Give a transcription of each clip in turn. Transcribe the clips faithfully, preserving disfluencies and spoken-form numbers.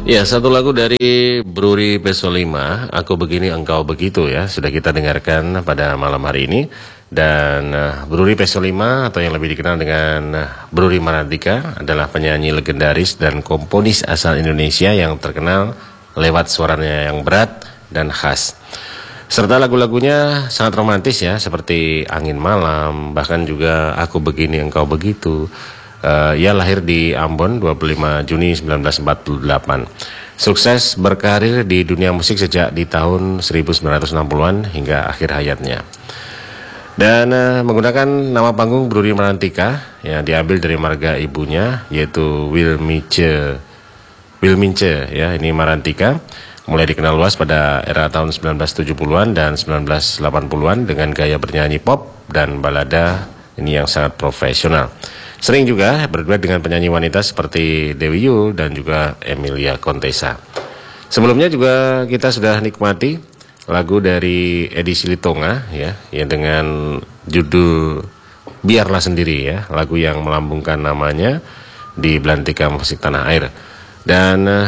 Ya, satu lagu dari Bruri Peso lima, Aku Begini Engkau Begitu ya, sudah kita dengarkan pada malam hari ini. Dan uh, Bruri Peso lima atau yang lebih dikenal dengan uh, Bruri Marantika adalah penyanyi legendaris dan komponis asal Indonesia yang terkenal lewat suaranya yang berat dan khas. Serta lagu-lagunya sangat romantis ya, seperti Angin Malam, bahkan juga Aku Begini Engkau Begitu. Uh, ia lahir di Ambon dua puluh lima Juni seribu sembilan ratus empat puluh delapan. Sukses berkarir di dunia musik sejak di tahun seribu sembilan ratus enam puluhan hingga akhir hayatnya. Dan uh, menggunakan nama panggung Bruri Marantika yang diambil dari marga ibunya, yaitu Wilmince Wilmince ya, ini Marantika. Mulai dikenal luas pada era tahun sembilan belas tujuh puluhan dan sembilan belas delapan puluhan dengan gaya bernyanyi pop dan balada ini yang sangat profesional. Sering juga berduet dengan penyanyi wanita seperti Dewi Yull dan juga Emilia Contessa. Sebelumnya juga kita sudah nikmati lagu dari Edi Silitonga ya, yang dengan judul Biarlah Sendiri ya, lagu yang melambungkan namanya di belantika musik tanah air. Dan uh,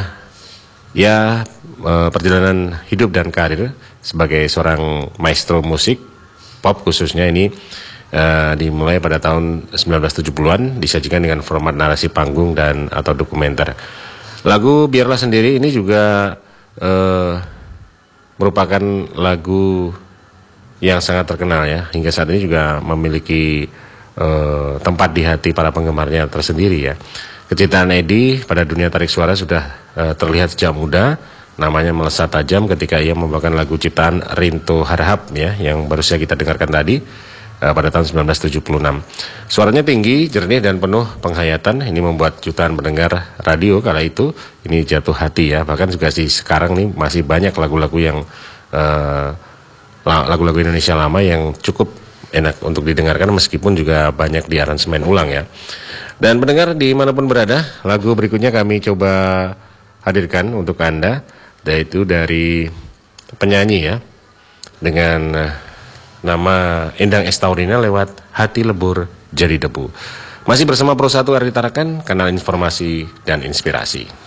ya uh, perjalanan hidup dan karir sebagai seorang maestro musik pop khususnya ini Uh, dimulai pada tahun sembilan belas tujuh puluhan, disajikan dengan format narasi panggung dan atau dokumenter. Lagu Biarlah Sendiri ini juga uh, merupakan lagu yang sangat terkenal ya, hingga saat ini juga memiliki uh, tempat di hati para penggemarnya tersendiri ya. Kecintaan Edi pada dunia tarik suara sudah uh, terlihat sejak muda. Namanya melesat tajam ketika ia membawakan lagu ciptaan Rinto Harahap ya, yang baru saja kita dengarkan tadi pada tahun sembilan belas tujuh puluh enam. Suaranya tinggi, jernih dan penuh penghayatan. Ini membuat jutaan pendengar radio kala itu ini jatuh hati ya. Bahkan juga sih sekarang nih masih banyak lagu-lagu yang uh, lagu-lagu Indonesia lama yang cukup enak untuk didengarkan meskipun juga banyak diaransemen ulang ya. Dan pendengar dimanapun berada, lagu berikutnya kami coba hadirkan untuk Anda, yaitu dari penyanyi ya, dengan uh, nama Endang Estaurina lewat Hati Lebur Jadi Debu. Masih bersama Pro satu Ardi Tarakan, kanal informasi dan inspirasi.